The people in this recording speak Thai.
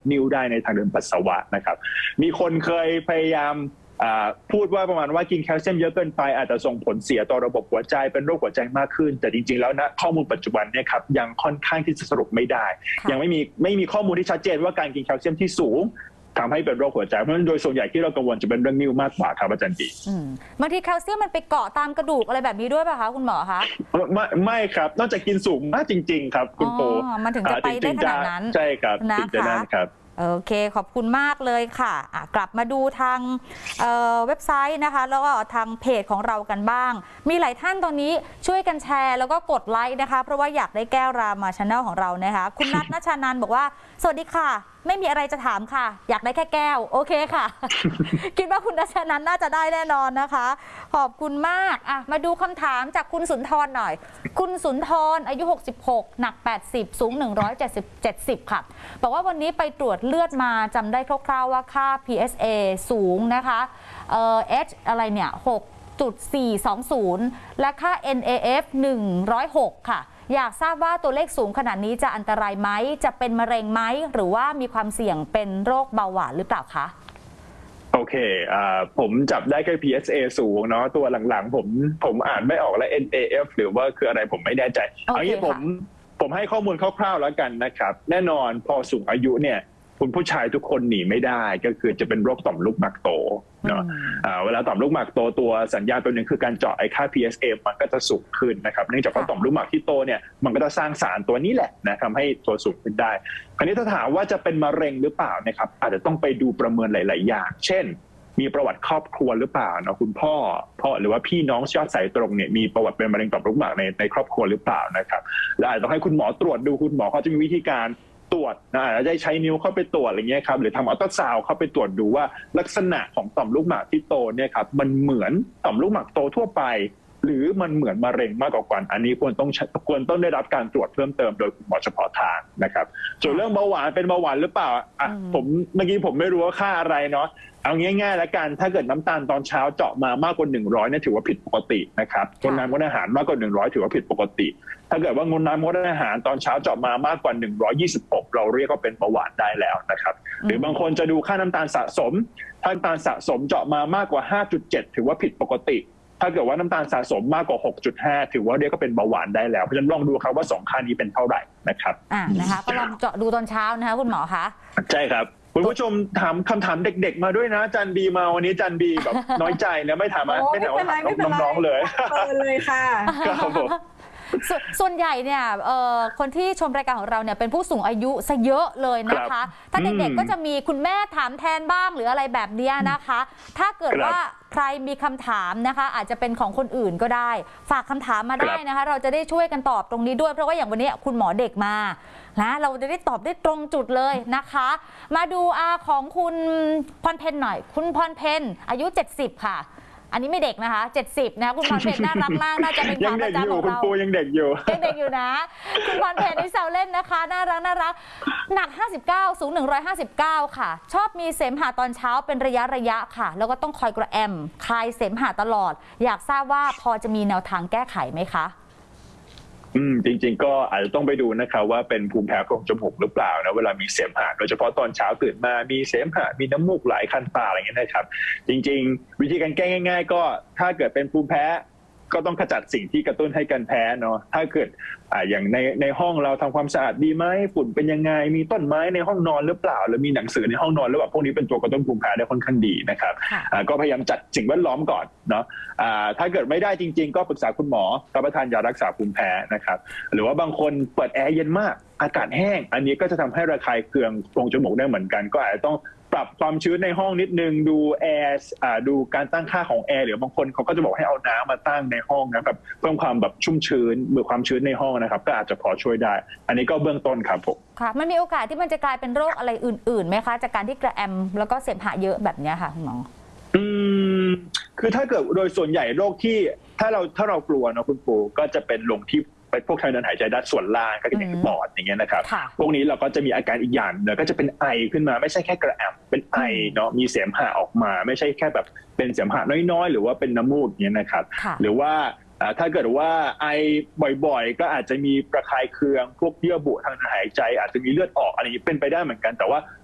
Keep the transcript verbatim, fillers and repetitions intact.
นิ่วได้ในทางเดินปัสสาวะนะครับมีคนเคยพยายามพูดว่าประมาณว่ากินแคลเซียมเยอะเกินไปอาจจะส่งผลเสียต่อระบบหัวใจเป็นโรคหัวใจมากขึ้นแต่จริงๆแล้วนะข้อมูลปัจจุบันเนี่ยครับยังค่อนข้างที่จะสรุปไม่ได้ยังไม่มีไม่มีข้อมูลที่ชัดเจนว่าการกินแคลเซียมที่สูงทำให้เป็นโรคหัวใจเพราะฉะนั้นโดยส่วนใหญ่ที่เรากังวลจะเป็นเรื่องนิ่วมากกว่าครับอาจารย์ดีบางทีแคลเซียมมันไปเกาะตามกระดูกอะไรแบบนี้ด้วยป่ะคะคุณหมอคะไม่ไม่ครับนอกจากกินสูงมากจริงๆครับคุณโปมันถึงจะไปได้ขนาดนั้นใช่ครับถึงจะนั่นครับโอเคขอบคุณมากเลยค่ะะกลับมาดูทางเเว็บไซต์นะคะแล้วก็ทางเพจของเรากันบ้างมีหลายท่านตอนนี้ช่วยกันแชร์แล้วก็กดไลค์นะคะเพราะว่าอยากได้แก้วรามาชาแนลของเรานะคะคุณนัทณชานันท์บอกว่าสวัสดีค่ะไม่มีอะไรจะถามค่ะอยากได้แค่แก้วโอเคค่ะ คิดว่าคุณณชานันท์น่าจะได้แน่นอนนะคะขอบคุณมากอ่ะมาดูคำถามจากคุณสุนทรหน่อยคุณสุนทรอายุหกสิบหกหนักแปดสิบสูงหนึ่งร้อยเจ็ดสิบ เจ็ดสิบค่ะบอกว่าวันนี้ไปตรวจเลือดมาจำได้คร่าวๆว่าค่า พี เอส เอ สูงนะคะเอ่อ H อะไรเนี่ย หกจุดสี่สองศูนย์ และค่า เอ็น เอ เอฟ หนึ่งร้อยหกค่ะอยากทราบว่าตัวเลขสูงขนาดนี้จะอันตรายไหมจะเป็นมะเร็งไหมหรือว่ามีความเสี่ยงเป็นโรคเบาหวานหรือเปล่าคะโอเคอ่าผมจับได้แค่ พี เอส เอ สูงเนาะตัวหลังๆผมผมอ่านไม่ออกแล้ว เอ็น เอ เอฟ หรือว่าคืออะไรผมไม่แน่ใจเอางี้ผมผมให้ข้อมูลคร่าวๆแล้วกันนะครับแน่นอนพอสูงอายุเนี่ยคุณผู้ชายทุกคนหนีไม่ได้ก็คือจะเป็นโรคต่อมลูกหมากโตเนาะเวลาต่อมลูกหมากโตตัวสัญญาณตัวหนึ่งคือการเจาะไอ้ค่า พี เอส เอ มันก็จะสูงขึ้นนะครับเนื่องจากว่าต่อมลูกหมากที่โตเนี่ยมันก็จะสร้างสารตัวนี้แหละนะทำให้ตัวสูงขึ้นได้คราวนี้ถ้าถามว่าจะเป็นมะเร็งหรือเปล่านะครับอาจจะต้องไปดูประเมินหลายๆอย่างเช่นมีประวัติครอบครัวหรือเปล่านะคุณพ่อพ่อหรือว่าพี่น้องยอดสายตรงเนี่ยมีประวัติเป็นมะเร็งต่อมลูกหมากในในครอบครัวหรือเปล่านะครับและอาจจะต้องให้คุณหมอตรวจดูคุณหมอเขาจะมีวิธีการตรวจนะอาจจะได้ใช้นิ้วเข้าไปตรวจอะไรเงี้ยครับหรือทำอัลตราซาวด์เข้าไปตรวจดูว่าลักษณะของต่อมลูกหมากที่โตเนี่ยครับมันเหมือนต่อมลูกหมากโตทั่วไปหรือมันเหมือนมะเร็งมากกว่ากันอันนี้ควรต้องควรต้องได้รับการตรวจเพิ่มเติมโดยคุณหมอเฉพาะทางนะครับส่วนเรื่องเบาหวานเป็นเบาหวานหรือเปล่าอ่ะผมเมื่อกี้ผมไม่รู้ว่าค่าอะไรเนาะเอาง่ายๆแล้วกันถ้าเกิดน้ำตาลตอนเช้าเจาะมามากกว่าหนึ่งร้อยเนี่ยถือว่าผิดปกตินะครับงดน้ำงดอาหารมากกว่าหนึ่งร้อยถือว่าผิดปกติถ้าเกิดว่างดน้ำงดอาหารตอนเช้าเจาะมามากกว่าหนึ่งร้อยยี่สิบหกเราเรียกว่าเป็นเบาหวานได้แล้วนะครับหรือบางคนจะดูค่าน้ำตาลสะสมถ้าน้ำตาลสะสมเจาะมามากกว่า ห้าจุดเจ็ด ถือว่าผิดปกติถ้าเกิดว่าน้ำตาลสะสมมากกว่า หกจุดห้า ถือว่าเรียกก็เป็นเบาหวานได้แล้วเพราะฉะนั้นลองดูครับว่าสองค่านี้เป็นเท่าไหร่นะครับอ่านะคะก็ลองเจาะดูตอนเช้านะคะคุณหมอคะใช่ครับคุณผู้ชมถามคำถามเด็กๆมาด้วยนะจันบีมาวันนี้จันบีแบบน้อยใจนะไม่ถามไม่ถามน้องๆเลยเปิดเลยค่ะครับผมส่วนใหญ่เนี่ยคนที่ชมรายการของเราเนี่ยเป็นผู้สูงอายุซะเยอะเลยนะคะถ้าเด็กๆก็จะมีคุณแม่ถามแทนบ้างหรืออะไรแบบนี้นะคะถ้าเกิดว่าใครมีคำถามนะคะอาจจะเป็นของคนอื่นก็ได้ฝากคำถามมาได้นะคะเราจะได้ช่วยกันตอบตรงนี้ด้วยเพราะว่าอย่างวันนี้คุณหมอเด็กมานะเราจะได้ตอบได้ตรงจุดเลยนะคะมาดูอาของคุณพรเพนหน่อยคุณพรเพนอายุเจ็ดสิบค่ะอันนี้ไม่เด็กนะคะเจ็ดสิบนะคุณพรเพนน่ารักมากน่าจะเป็นขาประจำของเราคุณปูยังเด็กอยู่ยังเด็กอยู่นะคุณพรเพนนี่แซวเล่นนะคะน่ารักน่ารักหนักห้าสิบเก้าสูงหนึ่งร้อยห้าสิบเก้าค่ะชอบมีเสมหะตอนเช้าเป็นระยะระยะค่ะแล้วก็ต้องคอยกระแอมคลายเสมหะตลอดอยากทราบว่าพอจะมีแนวทางแก้ไขไหมคะอืมจริงๆก็อาจจะต้องไปดูนะครับว่าเป็นภูมิแพ้โพรงจมูกหรือเปล่านะเวลามีเสมหะโดยเฉพาะตอนเช้าตื่นมามีเสมหะมีน้ำมูกไหลคันปากอะไรเงี้ยนะครับจริงๆวิธีการแก้ง่ายๆก็ถ้าเกิดเป็นภูมิแพ้ก็ต้องขจัดสิ่งที่กระตุ้นให้การแพ้เนาะถ้าเกิดอ่าอย่างในในห้องเราทำความสะอาดดีไหมฝุ่นเป็นยังไงมีต้นไม้ในห้องนอนหรือเปล่าหรือมีหนังสือในห้องนอนหรือเปล่าพวกนี้เป็นตัวกระตุ้นภูมิแพ้ได้ค่อนข้างดีนะครับอ่าก็พยายามจัดสิ่งแวดล้อมก่อนเนาะอ่าถ้าเกิดไม่ได้จริงๆก็ปรึกษาคุณหมอรับประทานยารักษาภูมิแพ้นะครับหรือว่าบางคนเปิดแอร์เย็นมากอากาศแห้งอันนี้ก็จะทำให้ระคายเคืองโพรงจมูกได้เหมือนกันก็อาจจะต้องปรับความชื้นในห้องนิดนึงดูแอร์ดูการตั้งค่าของแอร์หรือบางคนเขาก็จะบอกให้เอาน้ำมาตั้งในห้องนะแบบเพิ่มความแบบชุ่มชื้นเบื่อความชื้นในห้องนะครับก็อาจจะพอช่วยได้อันนี้ก็เบื้องต้นครับผมค่ะมันมีโอกาสที่มันจะกลายเป็นโรคอะไรอื่นๆไหมคะจากการที่กระแอมแล้วก็เสมหะเยอะแบบนี้ค่ะคุณหมออืมคือถ้าเกิดโดยส่วนใหญ่โรคที่ถ้าเราถ้าเรากลัวนะคุณปู่ก็จะเป็นลงที่ไปพวกทางเดินหายใจด้านส่วนล่างก็อย่างปอดอย่างเงี้ยนะครับพวกนี้เราก็จะมีอาการอีกอย่างเนี่ยก็จะเป็นไอขึ้นมาไม่ใช่แค่กระแอมเป็นไอเนาะมีเสมหะออกมาไม่ใช่แค่แบบเป็นเสมหะน้อยๆหรือว่าเป็นน้ำมูกอย่างเงี้ยนะครับหรือว่าถ้าเกิดว่าไอบ่อยๆก็อาจจะมีประคายเคืองพวกเยื่อบุทางเดินหายใจอาจจะมีเลือดออกอะไรอย่างนี้เป็นไปได้เหมือนกันแต่ว่า